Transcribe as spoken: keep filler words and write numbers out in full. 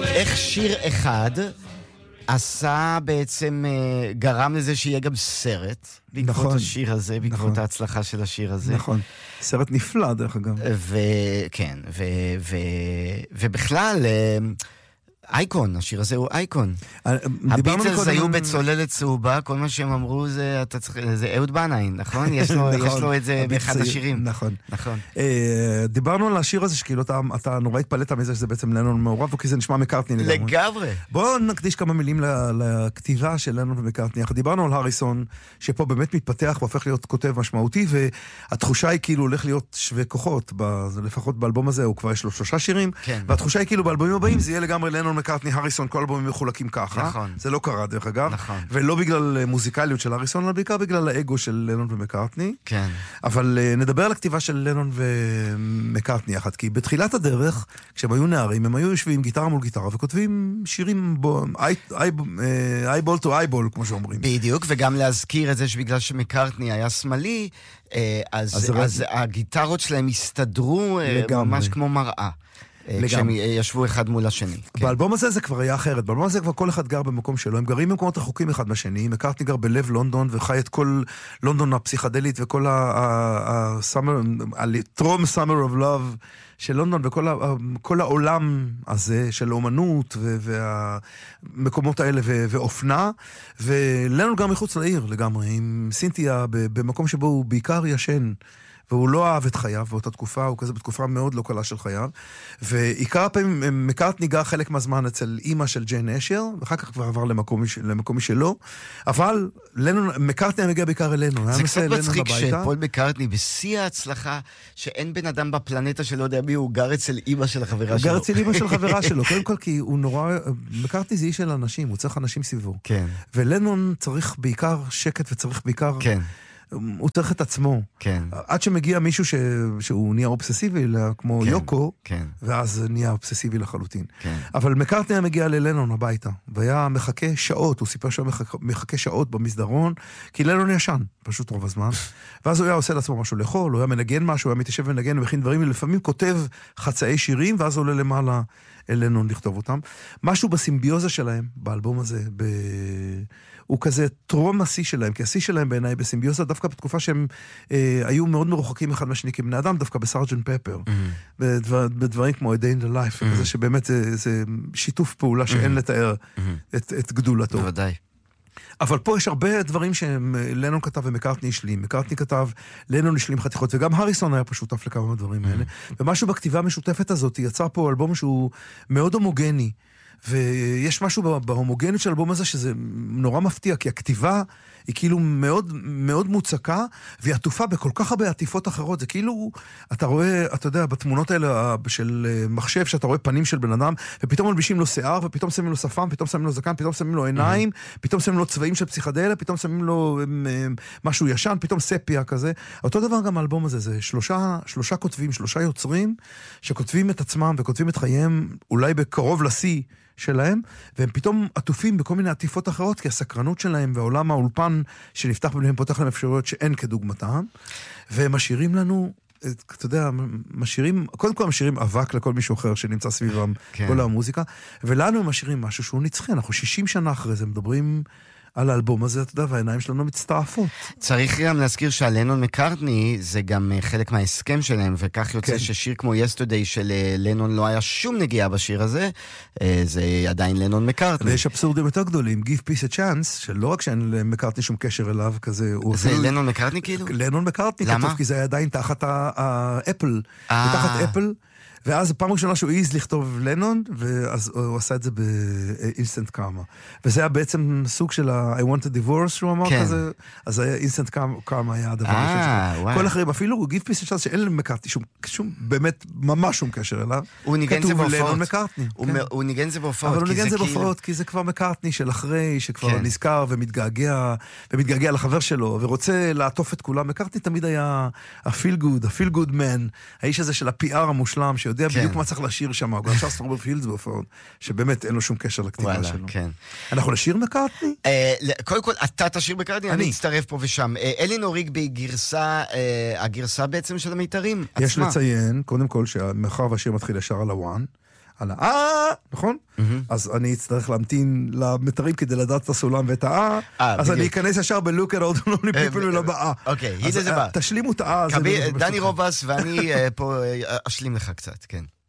איך שיר אחד עשה בעצם, גרם לזה שיהיה גם סרט, בעקבות נכון, השיר הזה, בעקבות נכון. ההצלחה של השיר הזה. נכון, סרט נפלא דרך אגב. וכן, ו, ו, ובכלל, אייקון, השיר הזה הוא אייקון. הביטלס היו בצוללת צהובה, כל מה שהם אמרו זה, אתה צריך, זה אהוד בנאי, נכון? יש לו, יש לו את זה באחד השירים. נכון. נכון. דיברנו על השיר הזה, שכאילו אתה נורא התפלאת מזה שזה בעצם לנון מעורב, כי זה נשמע מקארטני לגמרי. לגמרי. בואו נקדיש כמה מילים לכתיבה של לנון ומקארטני. דיברנו על הריסון, שפה באמת מתפתח והופך להיות כותב משמעותי, והתחושה היא כאילו הולך להיות שווה כוחות, לפחות באלבום הזה, הוא כבר יש לו שלושה שירים, והתחושה היא כאילו באלבומים הבאים זה יהיה לגמרי לנון מקארטני, הריסון, כל אלבומים מחולקים ככה. נכון. זה לא קרה דרך אגב. נכון. ולא בגלל מוזיקליות של הריסון, אלא בעיקר בגלל האגו של לנון ומקארטני. כן. אבל uh, נדבר על הכתיבה של לנון ומקארטני יחד, כי בתחילת הדרך, כשהם היו נערים, הם היו יושבים גיטרה מול גיטרה, וכותבים שירים בו, אייבול טו אייבול, כמו שאומרים. בדיוק, וגם להזכיר את זה שבגלל שמקארטני היה שמאלי, אז, אז, אז הגיטרות שלהם הסתדרו לגמרי. ממש כמו מראה. כשהם ישבו אחד מול השני. באלבום הזה זה כבר היה אחרת. באלבום הזה כבר כל אחד גר במקום שלו. הם גרים במקומות רחוקים אחד מהשני. מקארטני גר בלב לונדון וחי את כל לונדון הפסיכדלית וכל הטרום סאמר אוף לוב של לונדון וכל העולם הזה של האומנות והמקומות האלה ואופנה. ולנו גם מחוץ לעיר לגמרי, עם סינתיה במקום שבו הוא בעיקר ישן. והוא לא אהב את חייו באותה תקופה, הוא כזה בתקופה מאוד לא קלה של חייו, ועיקר הפעמים מקארטני גר חלק מהזמן אצל אימא של ג'יין אשר, ואחר כך כבר עבר למקום, למקום משלו, אבל לנון, מקארטני מגיע בעיקר אלינו. זה קצת מצחיק שפול מקארטני בשיא ההצלחה, שאין בן אדם בפלנטה שלא יודע מי, הוא גר אצל אימא של החברה שלו. הוא גר אצל אימא של החברה שלו, קודם כל כי הוא נורא, מקארטני זה איש של אנשים, הוא צריך אנשים סביבו. כן. ולנון צריך בעיקר שקט וצריך בעיקר... כן. הוא צריך את עצמו. כן. עד שמגיע מישהו ש... שהוא נהיה אובססיבי, כמו כן, יוקו, כן. ואז נהיה אובססיבי לחלוטין. כן. אבל מקארטני היה מגיע ללנון הביתה, והיה מחכה שעות, הוא סיפר שהוא מחכה, מחכה שעות במסדרון, כי לנון ישן, פשוט רוב הזמן. ואז הוא היה עושה לעצמו משהו לאכול, הוא היה מנגן משהו, הוא היה מתיישב ונגן ומכין דברים, ולפעמים כותב חצאי שירים, ואז עולה למעלה אל לנון לכתוב אותם. משהו בסימביוזה שלהם, באלבום הזה, ב... הוא כזה טרום השיא שלהם, כי השיא שלהם בעיניי בסימביוזה, דווקא בתקופה שהם אה, היו מאוד מרוחקים אחד מהשני כבני אדם, דווקא בסארג'נט פפר, mm-hmm. בדבר, בדברים כמו A Day in the Life, mm-hmm. כזה שבאמת זה, זה שיתוף פעולה שאין mm-hmm. לתאר mm-hmm. את, את גדולתו. בוודאי. אבל פה יש הרבה דברים שלנון כתב ומקארטני השלים. מקארטני כתב, לנון השלים חתיכות, וגם הריסון היה פשוט שותף לכמה מהדברים האלה. Mm-hmm. ומשהו בכתיבה המשותפת הזאת, יצא פה אלבום שהוא מאוד הומוגני, ויש משהו בהומוגניות של האלבום הזה שזה נורא מפתיע, כי הכתיבה היא כאילו מאוד, מאוד מוצקה, והיא עטופה בכל כך הרבה עטיפות אחרות. זה כאילו, אתה רואה, אתה יודע, בתמונות האלה של מחשב, שאתה רואה פנים של בן אדם, ופתאום מלבישים לו שיער, ופתאום שמים לו שפם, פתאום שמים לו זקן, פתאום שמים לו עיניים, mm-hmm. פתאום שמים לו צבעים של פסיכדליה, פתאום שמים לו משהו ישן, פתאום ספיה כזה. אותו דבר גם האלבום הזה, זה שלושה, שלושה כותבים, שלושה יוצרים, שכותבים את עצמם וכותבים את חייהם, אולי בקרוב לשיא שלהם, והם פתאום עטופים בכל מיני עטיפות אחרות, כי הסקרנות שלהם והעולם האולפן שנפתח ביניהם פותח להם אפשרויות שאין כדוגמתם, והם משאירים לנו, אתה יודע, משאירים, קודם כל משאירים אבק לכל מישהו אחר שנמצא סביבם, כן. כל המוזיקה, ולנו הם משאירים משהו שהוא נצחי, אנחנו שישים שנה אחרי זה מדברים על האלבום הזה, אתה יודע, והעיניים שלנו מצטרפות. צריך גם להזכיר שהלנון מקארטני זה גם חלק מההסכם שלהם, וכך יוצא כן. ששיר כמו Yesterday של לנון לא היה שום נגיעה בשיר הזה, זה עדיין לנון מקארטני. ויש אבסורדים יותר גדולים, Give Peace a Chance, שלא רק שאין מקארטני שום קשר אליו, כזה... זה אפילו... לנון מקארטני כאילו? לנון מקארטני למה? כתוב, כי זה היה עדיין תחת האפל. ותחת אפל... ואז פעם ראשונה שהוא העיז לכתוב לנון, ואז הוא עשה את זה באינסטנט קארמה. וזה היה בעצם סוג של ה- I want a divorce, שהוא אמר כן. כזה, אז היה אינסטנט קארמה היה הדבר הראשון שלו. כל אחרים, אפילו Give Peace a Chance, שאין להם מקארטני, שום, שום, באמת, ממש שום קשר אליו. הוא ניגן זה בהופעות. לנון מקארטני. הוא, כן. הוא ניגן זה בהופעות. אבל הוא ניגן זה בהופעות, כי זה כבר מקארטני של אחרי, שכבר כן. נזכר ומתגעגע, ומתגעגע לחבר שלו, ורוצה לעטוף את כולם. מקארטני תמיד היה ה-feel good, ה-feel good man, האיש הזה של ה-פי אר המושלם, יודע כן. בדיוק מה צריך לשיר שם, הוא גם שר סטרובפילדס בהופעות, שבאמת אין לו שום קשר לכתיבה וואלה, שלו. כן. אנחנו נשיר מקארטני? אה, קודם כל, אתה תשיר מקארטני, אני אצטרף פה ושם. אה, אלינור ריגבי גרסה, אה, הגרסה בעצם של המיתרים יש עצמה. לציין, קודם כל, שמאחר והשיר מתחיל ישר על הוואן, על האה, נכון? אז אני אצטרך להמתין למתרים כדי לדעת את הסולם ואת האה, אז אני אכנס ישר ב-look at all the lonely people ולבאה. אוקיי, הנה זה בא. תשלימו את האה. דני רובס ואני פה אשלים לך קצת, כן.